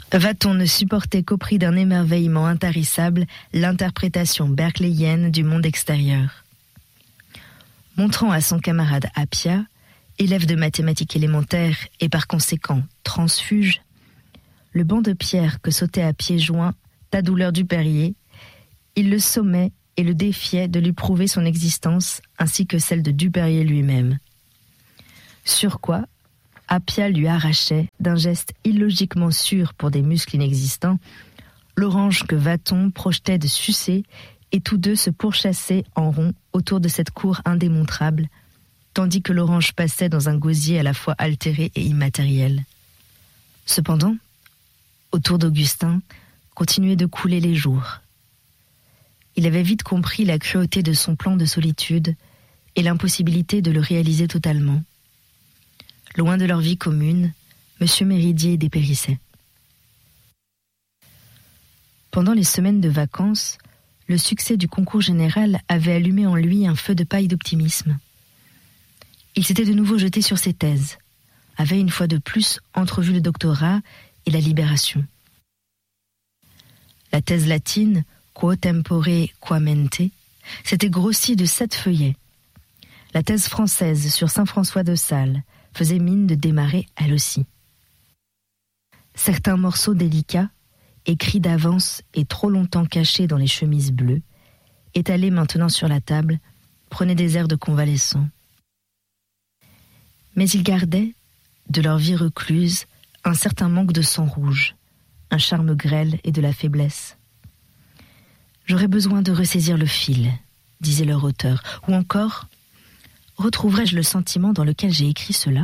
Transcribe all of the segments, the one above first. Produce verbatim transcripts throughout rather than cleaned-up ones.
Va-t-on ne supporter qu'au prix d'un émerveillement intarissable l'interprétation berkeleyenne du monde extérieur? Montrant à son camarade Appia, élève de mathématiques élémentaires et par conséquent transfuge, le banc de pierre que sautait à pieds joints ta douleur du Perrier, il le sommait et le défiait de lui prouver son existence ainsi que celle de Duperrier lui-même. Sur quoi, Appia lui arrachait, d'un geste illogiquement sûr pour des muscles inexistants, l'orange que Vaton projetait de sucer, et tous deux se pourchassaient en rond autour de cette cour indémontrable, tandis que l'orange passait dans un gosier à la fois altéré et immatériel. Cependant, autour d'Augustin, continuaient de couler les jours. Il avait vite compris la cruauté de son plan de solitude et l'impossibilité de le réaliser totalement. Loin de leur vie commune, Monsieur Méridier dépérissait. Pendant les semaines de vacances, le succès du concours général avait allumé en lui un feu de paille d'optimisme. Il s'était de nouveau jeté sur ses thèses, avait une fois de plus entrevu le doctorat et la libération. La thèse latine, Quo tempore qua mente, s'était grossie de sept feuillets. La thèse française sur saint François de Sales faisait mine de démarrer elle aussi. Certains morceaux délicats, écrits d'avance et trop longtemps cachés dans les chemises bleues, étalés maintenant sur la table, prenaient des airs de convalescents. Mais ils gardaient, de leur vie recluse, un certain manque de sang rouge, un charme grêle et de la faiblesse. J'aurais besoin de ressaisir le fil, disait leur auteur, ou encore, retrouverai-je le sentiment dans lequel j'ai écrit cela?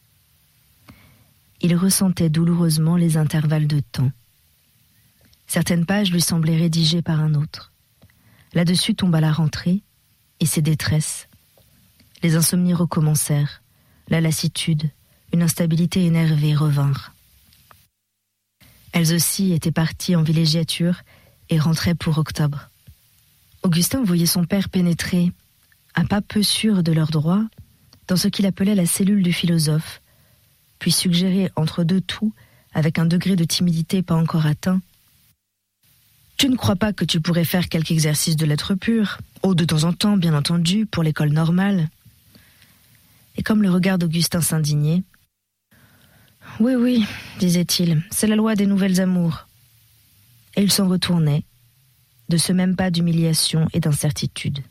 Il ressentait douloureusement les intervalles de temps. Certaines pages lui semblaient rédigées par un autre. Là-dessus tomba la rentrée et ses détresses. Les insomnies recommencèrent, la lassitude, une instabilité énervée revinrent. Elles aussi étaient parties en villégiature et rentraient pour octobre. Augustin voyait son père pénétrer, un pas peu sûr de leurs droits, dans ce qu'il appelait la cellule du philosophe, puis suggérer entre deux toux, avec un degré de timidité pas encore atteint, « Tu ne crois pas que tu pourrais faire quelque exercice de lettres pures? Oh, de temps en temps, bien entendu, pour l'école normale. » Et comme le regard d'Augustin s'indignait, « Oui, oui, disait-il, c'est la loi des nouvelles amours. » Et il s'en retournait, de ce même pas d'humiliation et d'incertitude.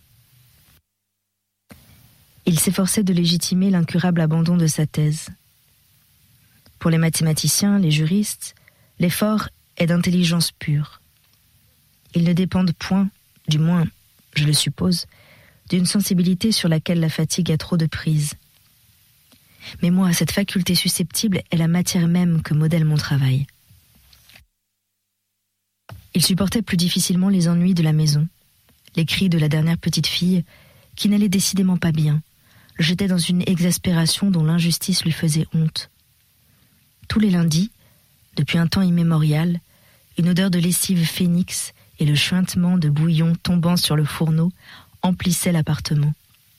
Il s'efforçait de légitimer l'incurable abandon de sa thèse. Pour les mathématiciens, les juristes, l'effort est d'intelligence pure. Ils ne dépendent point, du moins, je le suppose, d'une sensibilité sur laquelle la fatigue a trop de prise. Mais moi, cette faculté susceptible est la matière même que modèle mon travail. Il supportait plus difficilement les ennuis de la maison, les cris de la dernière petite fille, qui n'allait décidément pas bien, le jetait dans une exaspération dont l'injustice lui faisait honte. Tous les lundis, depuis un temps immémorial, une odeur de lessive phénix et le chuintement de bouillon tombant sur le fourneau emplissaient l'appartement.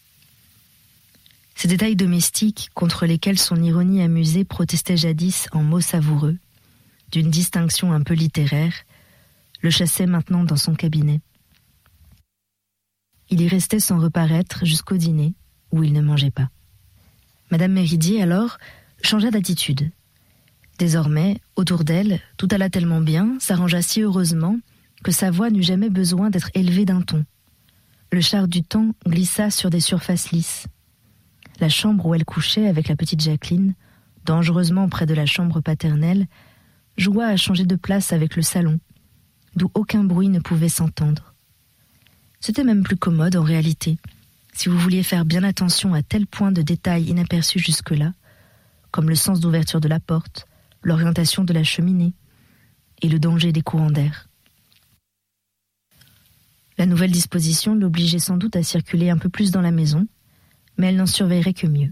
Ces détails domestiques contre lesquels son ironie amusée protestait jadis en mots savoureux, d'une distinction un peu littéraire, le chassaient maintenant dans son cabinet. Il y restait sans reparaître jusqu'au dîner, où il ne mangeait pas. Madame Méridier, alors, changea d'attitude. Désormais, autour d'elle, tout alla tellement bien, s'arrangea si heureusement, que sa voix n'eut jamais besoin d'être élevée d'un ton. Le char du temps glissa sur des surfaces lisses. La chambre où elle couchait avec la petite Jacqueline, dangereusement près de la chambre paternelle, joua à changer de place avec le salon, d'où aucun bruit ne pouvait s'entendre. C'était même plus commode en réalité, si vous vouliez faire bien attention à tel point de détails inaperçus jusque-là, comme le sens d'ouverture de la porte, l'orientation de la cheminée et le danger des courants d'air. La nouvelle disposition l'obligeait sans doute à circuler un peu plus dans la maison, mais elle n'en surveillerait que mieux.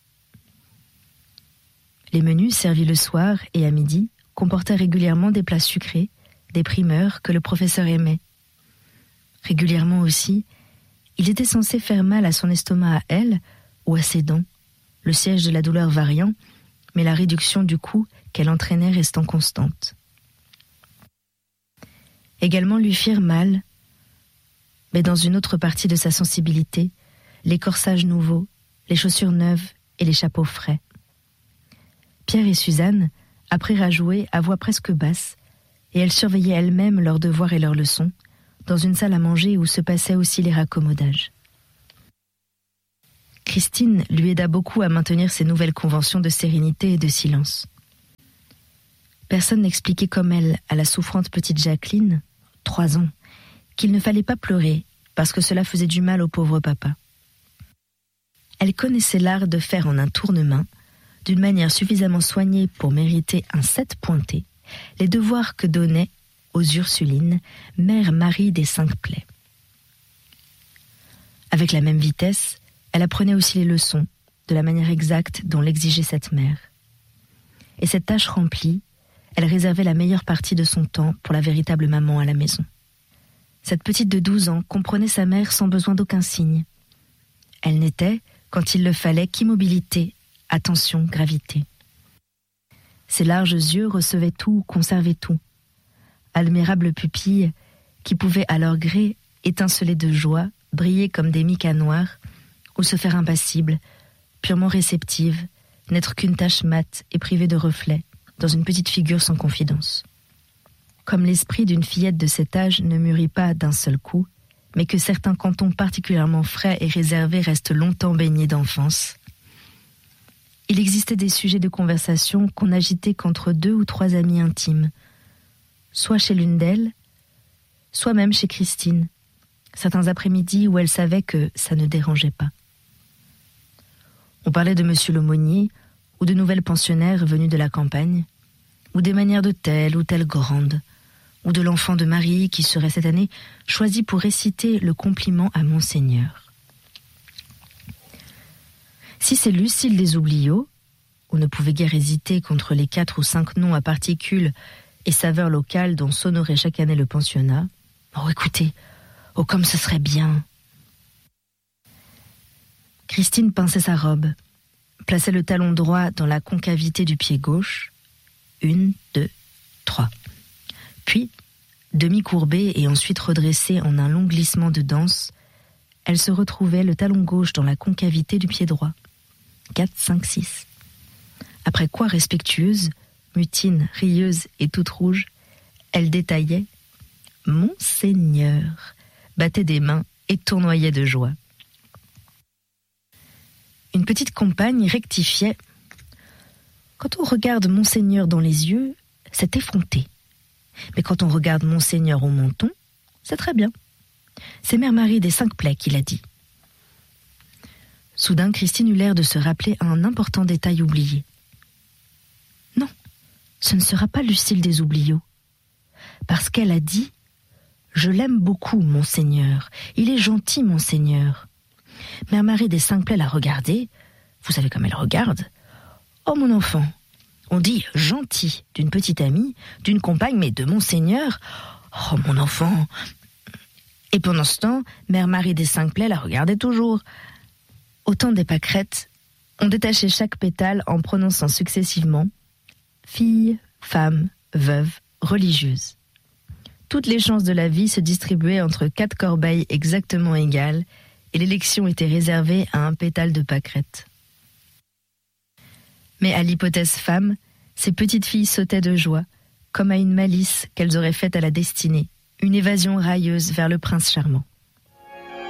Les menus servis le soir et à midi comportaient régulièrement des plats sucrés, des primeurs que le professeur aimait. Régulièrement aussi, il était censé faire mal à son estomac à elle ou à ses dents, le siège de la douleur variant, mais la réduction du coût qu'elle entraînait restant constante. également lui firent mal, mais dans une autre partie de sa sensibilité, les corsages nouveaux, les chaussures neuves et les chapeaux frais. Pierre et Suzanne apprirent à jouer à voix presque basse, et elles surveillaient elles-mêmes leurs devoirs et leurs leçons, dans une salle à manger où se passaient aussi les raccommodages. Christine lui aida beaucoup à maintenir ces nouvelles conventions de sérénité et de silence. Personne n'expliquait comme elle à la souffrante petite Jacqueline, trois ans, qu'il ne fallait pas pleurer parce que cela faisait du mal au pauvre papa. Elle connaissait l'art de faire en un tournement, d'une manière suffisamment soignée pour mériter un sept pointé, les devoirs que donnait aux Ursulines, mère Marie des Cinq Plaies. Avec la même vitesse, elle apprenait aussi les leçons, de la manière exacte dont l'exigeait cette mère. Et cette tâche remplie, elle réservait la meilleure partie de son temps pour la véritable maman à la maison. Cette petite de douze ans comprenait sa mère sans besoin d'aucun signe. Elle n'était, quand il le fallait, qu'immobilité, attention, gravité. Ses larges yeux recevaient tout, conservaient tout. Admirables pupilles qui pouvaient à leur gré étinceler de joie, briller comme des micas noirs, ou se faire impassibles, purement réceptives, n'être qu'une tache mate et privée de reflets, dans une petite figure sans confidence. Comme l'esprit d'une fillette de cet âge ne mûrit pas d'un seul coup, mais que certains cantons particulièrement frais et réservés restent longtemps baignés d'enfance, il existait des sujets de conversation qu'on n'agitait qu'entre deux ou trois amis intimes, soit chez l'une d'elles, soit même chez Christine, certains après-midi où elle savait que ça ne dérangeait pas. On parlait de monsieur l'aumônier, ou de nouvelles pensionnaires venues de la campagne, ou des manières de telle ou telle grande, ou de l'enfant de Marie qui serait cette année choisi pour réciter le compliment à Monseigneur. Si c'est Lucile des Oubliots, on ne pouvait guère hésiter contre les quatre ou cinq noms à particules et saveurs locales dont s'honorait chaque année le pensionnat. Oh, écoutez, oh, comme ce serait bien. Christine pinçait sa robe, plaçait le talon droit dans la concavité du pied gauche. Une, deux, trois. Puis, demi-courbée et ensuite redressée en un long glissement de danse, elle se retrouvait le talon gauche dans la concavité du pied droit. Quatre, cinq, six. Après quoi, respectueuse, mutine, rieuse et toute rouge, elle détaillait « Monseigneur », battait des mains et tournoyait de joie. Une petite compagne rectifiait « Quand on regarde Monseigneur dans les yeux, c'est effronté. Mais quand on regarde Monseigneur au menton, c'est très bien. C'est mère Marie des Cinq Plaies qui l'a dit. » Soudain, Christine eut l'air de se rappeler un important détail oublié. « Non, ce ne sera pas Lucile des Oubliots. Parce qu'elle a dit « Je l'aime beaucoup, Monseigneur. Il est gentil, Monseigneur. » Mère Marie des Cinq Plaies l'a regardé. Vous savez comme elle regarde. « Oh, mon enfant, on dit « gentil » d'une petite amie, d'une compagne, mais de Monseigneur. Oh, mon enfant. » Et pendant ce temps, Mère Marie des Cinq Plaies la regardait toujours. Au temps des pâquerettes, on détachait chaque pétale en prononçant successivement « fille, femme, veuve, religieuse ». Toutes les chances de la vie se distribuaient entre quatre corbeilles exactement égales et l'élection était réservée à un pétale de pâquerette. Mais à l'hypothèse femme, ces petites filles sautaient de joie, comme à une malice qu'elles auraient faite à la destinée, une évasion railleuse vers le prince charmant.